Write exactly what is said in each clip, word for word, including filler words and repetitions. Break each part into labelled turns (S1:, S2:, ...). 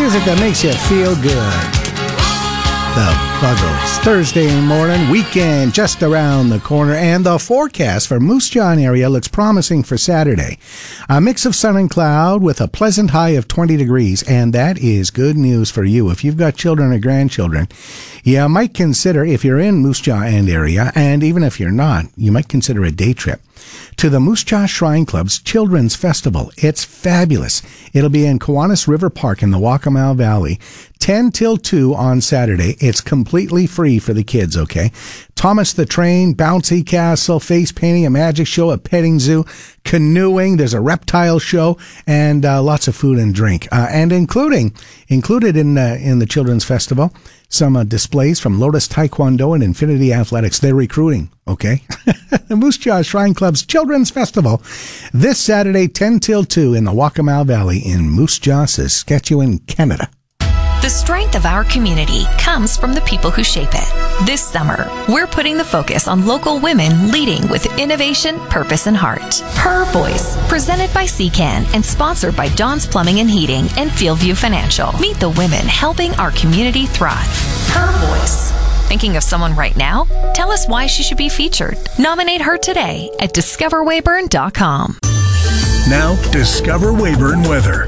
S1: Music that makes you feel good. The Buggles. Thursday morning, weekend just around the corner, and the forecast for Moose Jaw area looks promising for Saturday. A mix of sun and cloud with a pleasant high of twenty degrees, and that is good news for you. If you've got children or grandchildren, you might consider, if you're in Moose Jaw and area, and even if you're not, you might consider a day trip to the Moose Jaw Shrine Club's Children's Festival. It's fabulous. It'll be in Kiwanis River Park in the Waccamaw Valley, ten till two on Saturday. It's completely free for the kids, okay? Thomas the Train, bouncy castle, face painting, a magic show, a petting zoo, canoeing, there's a reptile show, and uh, lots of food and drink. Uh, and including, included in, uh, in the Children's Festival, some uh, displays from Lotus Taekwondo and Infinity Athletics. They're recruiting, okay? The Moose Jaw Shrine Club's Children's Festival this Saturday, ten till two in the Waccamaw Valley in Moose Jaw, Saskatchewan, Canada.
S2: The strength of our community comes from the people who shape it. This summer, we're putting the focus on local women leading with innovation, purpose, and heart. Her Voice, presented by C C A N and sponsored by Don's Plumbing and Heating and Fieldview Financial. Meet the women helping our community thrive. Her Voice. Thinking of someone right now? Tell us why she should be featured. Nominate her today at discover weyburn dot com.
S3: Now, Discover Weyburn weather.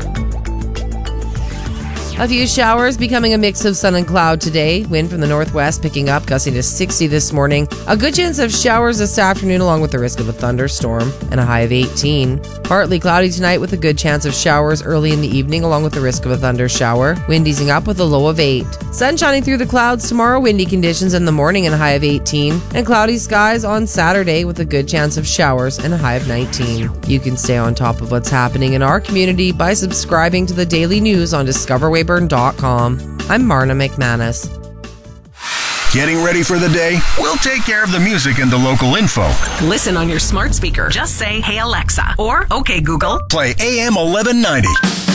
S4: A few showers becoming a mix of sun and cloud today. Wind from the northwest picking up, gusting to sixty this morning. A good chance of showers this afternoon along with the risk of a thunderstorm and a high of eighteen. Partly cloudy tonight with a good chance of showers early in the evening along with the risk of a thunder shower. Wind easing up with a low of eight. Sun shining through the clouds tomorrow, windy conditions in the morning and a high of eighteen. And cloudy skies on Saturday with a good chance of showers and a high of nineteen. You can stay on top of what's happening in our community by subscribing to the daily news on discover weyburn dot com. I'm Marna McManus.
S3: Getting ready for the day? We'll take care of the music and the local info.
S5: Listen on your smart speaker. Just say, "Hey Alexa," or "Okay Google."
S3: Play A M eleven ninety.